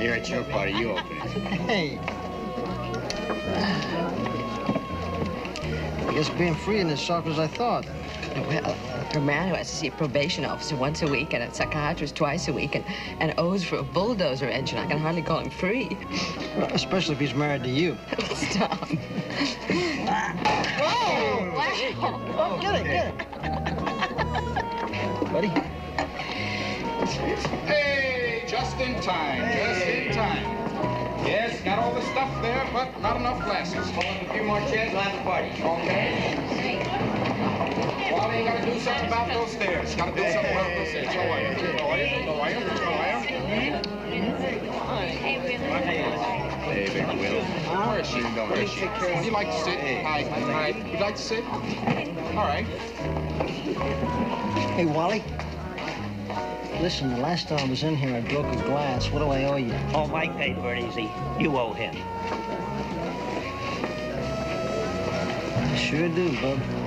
Here at your party, you open it. Hey. I guess being free isn't as soft as I thought. Well, for a man who has to see a probation officer once a week and a psychiatrist twice a week and owes for a bulldozer engine, I can hardly call him free. Well, especially if he's married to you. Stop. Oh! Wow. Get it. Buddy? Hey, just in time, just in time. Yes, got all the stuff there, but not enough glasses. Hold on a few more chairs, we'll have a party. Okay. Wally, you gotta do something about those stairs. Gotta do something about those stairs. How are you? How are you? How are you? How are you? Hey, Big Will. Where is she? Where is she? Would you like to sit? Hi. Hi. Would you like to sit? All right. Hey, Wally. Listen, the last time I was in here, I broke a glass. What do I owe you? Oh, Mike paid for it easy. You owe him. I sure do, bub.